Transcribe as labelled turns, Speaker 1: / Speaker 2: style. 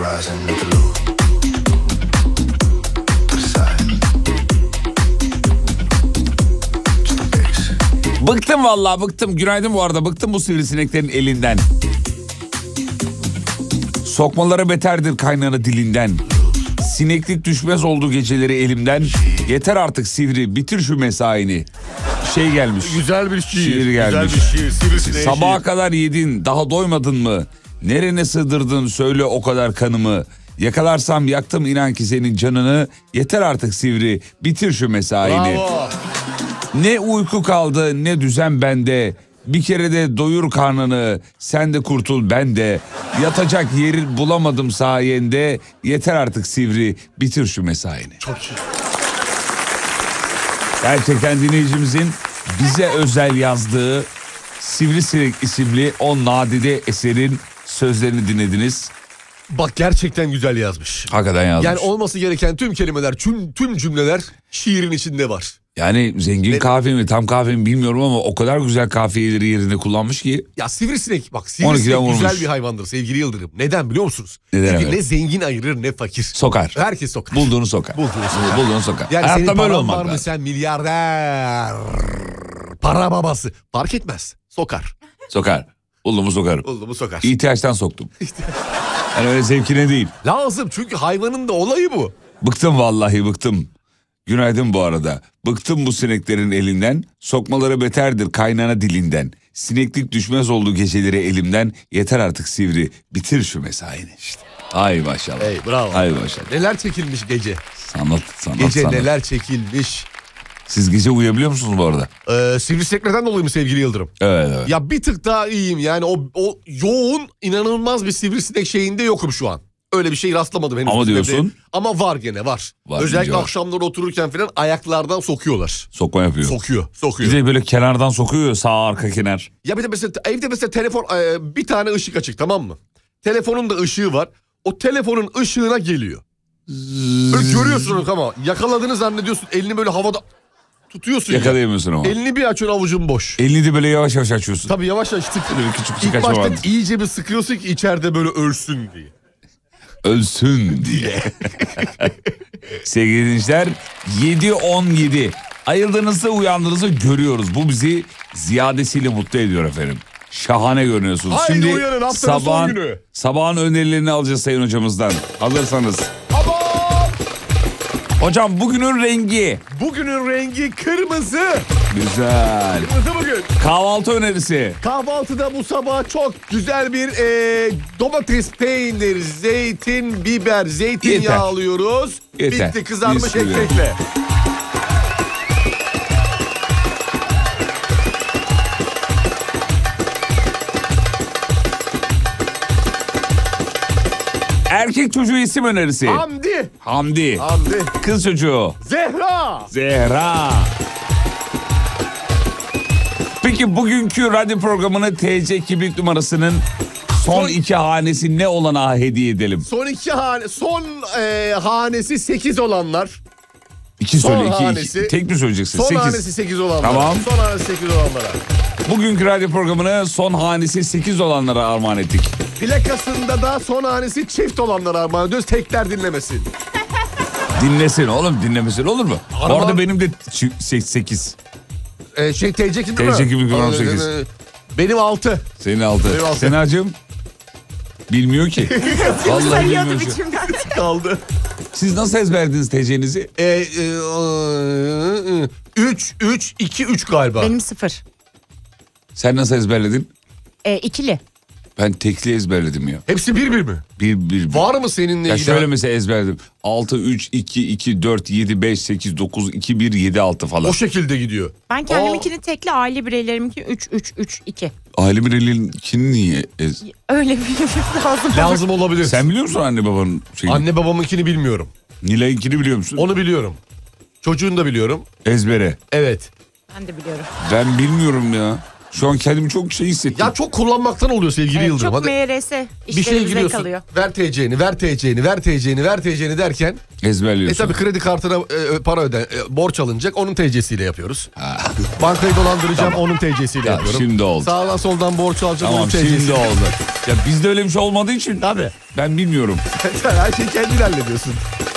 Speaker 1: Bıktım vallahi bıktım. Günaydın bu arada. Bıktım bu sivrisineklerin elinden. Sokmaları beterdir kaynağını dilinden. Sineklik düşmez oldu geceleri elimden. Yeter artık sivri, bitir şu mesaini. Şey gelmiş.
Speaker 2: Güzel bir şiir.
Speaker 1: Gelmiş.
Speaker 2: Güzel bir şiir. Sivrisineğe
Speaker 1: Sabaha
Speaker 2: şiir.
Speaker 1: kadar yedin, daha doymadın mı? Nerene sığdırdın söyle o kadar kanımı. Yakalarsam yaktım inan ki senin canını. Yeter artık sivri, bitir şu mesaini.
Speaker 2: Bravo.
Speaker 1: Ne uyku kaldı ne düzen bende. Bir kere de doyur karnını, sen de kurtul ben de. Yatacak yeri bulamadım sayende. Yeter artık sivri, bitir şu mesaini.
Speaker 2: Çok iyi.
Speaker 1: Gerçekten dinleyicimizin bize özel yazdığı Sivrisinek isimli o nadide eserin sözlerini dinlediniz.
Speaker 2: Bak gerçekten güzel yazmış.
Speaker 1: Hakikaten yazmış.
Speaker 2: Yani olması gereken tüm kelimeler, tüm cümleler şiirin içinde var.
Speaker 1: Yani zengin kafiye mi tam kafiye mi bilmiyorum ama o kadar güzel kafiyeleri yerinde kullanmış ki.
Speaker 2: Ya sivrisinek bak
Speaker 1: 12'den
Speaker 2: sivrisinek
Speaker 1: vurmuş.
Speaker 2: güzel bir hayvandır sevgili Yıldırım. Neden biliyor musunuz?
Speaker 1: Neden
Speaker 2: Çünkü
Speaker 1: evet?
Speaker 2: ne zengin ayırır ne fakir.
Speaker 1: Sokar.
Speaker 2: Herkes sokar.
Speaker 1: Bulduğunu sokar. Bulduğunu sokar.
Speaker 2: Yani
Speaker 1: Hayatta
Speaker 2: senin
Speaker 1: böyle
Speaker 2: paran
Speaker 1: olmak
Speaker 2: var mı
Speaker 1: lazım.
Speaker 2: sen milyarder. Para babası. Fark etmez. Sokar.
Speaker 1: Sokar. Bulduğumu sokarım.
Speaker 2: Oldu mu sokar.
Speaker 1: İhtiyaçtan soktum. Yani öyle zevkine değil.
Speaker 2: Lazım çünkü hayvanın da olayı bu.
Speaker 1: Bıktım vallahi bıktım. Günaydın bu arada. Bıktım bu sineklerin elinden. Sokmaları beterdir kaynana dilinden. Sineklik düşmez oldu geceleri elimden. Yeter artık sivri. Bitir şu mesaini işte. Ay maşallah.
Speaker 2: Hey bravo.
Speaker 1: Ay maşallah.
Speaker 2: Neler çekilmiş gece.
Speaker 1: Sanat.
Speaker 2: Gece neler çekilmiş.
Speaker 1: Siz gece uyuyabiliyor musunuz bu arada?
Speaker 2: Sivrisineklerden dolayı mı sevgili Yıldırım?
Speaker 1: Evet.
Speaker 2: Ya bir tık daha iyiyim yani o yoğun inanılmaz bir sivrisinek şeyinde yokum şu an. Öyle bir şey rastlamadım henüz.
Speaker 1: Ama diyorsun.
Speaker 2: Ama var gene var.
Speaker 1: Var,
Speaker 2: Özellikle
Speaker 1: var.
Speaker 2: akşamları otururken falan ayaklardan sokuyorlar.
Speaker 1: Sokma yapıyor.
Speaker 2: Sokuyor.
Speaker 1: Bir de böyle kenardan sokuyor sağ arka kenar.
Speaker 2: Ya bir de mesela evde mesela telefon bir tane ışık açık tamam mı? Telefonun da ışığı var. O telefonun ışığına geliyor. Böyle görüyorsun onu ama yakaladığını zannediyorsun. Elini böyle havada tutuyorsun
Speaker 1: Yakalayamıyorsun ama.
Speaker 2: Elini bir açıyorsun avucun boş.
Speaker 1: Elini de böyle yavaş yavaş açıyorsun.
Speaker 2: Tabii yavaş yavaş tık.
Speaker 1: Böyle küçük
Speaker 2: İlk
Speaker 1: açma
Speaker 2: başta
Speaker 1: vardır.
Speaker 2: iyice bir sıkıyorsun ki içeride böyle ölsün diye.
Speaker 1: Ölsün diye. Sevgili dinleyiciler 7:17. Ayıldığınızda uyandığınızı görüyoruz. Bu bizi ziyadesiyle mutlu ediyor efendim. Şahane görünüyorsunuz.
Speaker 2: Haydi
Speaker 1: Şimdi
Speaker 2: uyanın, haftanın son günü.
Speaker 1: sabahın önerilerini alacağız sayın hocamızdan. Hazırsanız. Hocam bugünün rengi.
Speaker 2: Bugünün rengi kırmızı.
Speaker 1: Güzel.
Speaker 2: Kırmızı bugün.
Speaker 1: Kahvaltı önerisi.
Speaker 2: Kahvaltıda bu sabah çok güzel bir domates, peynir, zeytin, biber, zeytinyağı
Speaker 1: Yeter.
Speaker 2: alıyoruz.
Speaker 1: Yeter.
Speaker 2: Bitti kızarmış
Speaker 1: Mis gibi.
Speaker 2: ekmekle.
Speaker 1: Erkek çocuğu isim önerisi.
Speaker 2: Hamdi.
Speaker 1: Hamdi.
Speaker 2: Hamdi.
Speaker 1: Kız çocuğu.
Speaker 2: Zehra.
Speaker 1: Zehra. Peki bugünkü radyo programını TC kimlik numarasının son iki hanesi ne olana hediye edelim?
Speaker 2: Son hanesi 8 olanlar.
Speaker 1: İki
Speaker 2: Son
Speaker 1: söyle, iki.
Speaker 2: hanesi-
Speaker 1: Tek mi söyleyeceksin?
Speaker 2: Son
Speaker 1: 8.
Speaker 2: hanesi 8 olanlara.
Speaker 1: Tamam.
Speaker 2: Son hanesi 8 olanlara.
Speaker 1: Bugünkü radyo programını son hanesi 8 olanlara armağan ettik.
Speaker 2: Plakasında da son hanesi çift olanlara armağan ediyoruz. Tekler dinlemesin.
Speaker 1: Dinlesin oğlum, dinlemesin olur mu?
Speaker 2: Araba-
Speaker 1: Orada benim de 8.
Speaker 2: TC kimdi mi?
Speaker 1: TC kimlik numaram 8.
Speaker 2: Benim 6.
Speaker 1: Senin 6.
Speaker 2: Benim altı.
Speaker 1: Senacığım bilmiyor ki. Vallahi bilmiyor
Speaker 3: Sayıyordum
Speaker 1: ki.
Speaker 3: içimden.
Speaker 2: Kaldı.
Speaker 1: Siz nasıl ezberlediniz TC'nizi?
Speaker 2: 3 2 3 galiba.
Speaker 3: Benim 0.
Speaker 1: Sen nasıl ezberledin?
Speaker 3: İkili.
Speaker 1: Ben tekli ezberledim ya.
Speaker 2: Hepsi bir mi?
Speaker 1: Bir.
Speaker 2: Var mı seninle
Speaker 1: Ya
Speaker 2: ilgili?
Speaker 1: şöyle mesela ezberledim. 6, 3, 2, 2, 4, 7, 5, 8, 9, 2, 1, 7, 6 falan.
Speaker 2: O şekilde gidiyor.
Speaker 3: Ben kendiminkini tekli, aile bireyleriminki 3 3 3 2.
Speaker 1: Aile bireyliğini niye
Speaker 3: Öyle bir lazım.
Speaker 2: Lazım olabilir.
Speaker 1: Sen biliyor musun anne babanın şeyini?
Speaker 2: Anne babamınkini bilmiyorum.
Speaker 1: Nilay'ınkini biliyor musun?
Speaker 2: Onu biliyorum. Çocuğunu da biliyorum.
Speaker 1: Ezbere.
Speaker 2: Evet.
Speaker 3: Ben de biliyorum.
Speaker 1: Ben bilmiyorum ya. Şu an kendimi çok şey hissettim.
Speaker 2: Ya çok kullanmaktan oluyor sevgili
Speaker 3: Evet,
Speaker 2: Yıldırım.
Speaker 3: çok
Speaker 2: Hadi
Speaker 3: MRS
Speaker 2: bir şeye
Speaker 3: işlerimize
Speaker 2: giriyorsun.
Speaker 3: kalıyor.
Speaker 2: Ver TC'ni, ver TC'ni, ver TC'ni, ver TC'ni derken
Speaker 1: Ezberliyorsun.
Speaker 2: tabii kredi kartına para borç alınacak, onun TC'siyle yapıyoruz. Bankayı dolandıracağım, onun TC'siyle
Speaker 1: Ya,
Speaker 2: yapıyorum.
Speaker 1: şimdi oldu.
Speaker 2: Sağdan soldan borç alacağım,
Speaker 1: Tamam
Speaker 2: onun TC'siyle.
Speaker 1: şimdi oldu. Ya bizde öyle bir şey olmadığı için
Speaker 2: Tabii.
Speaker 1: ben bilmiyorum.
Speaker 2: Her şeyi kendin hallediyorsun.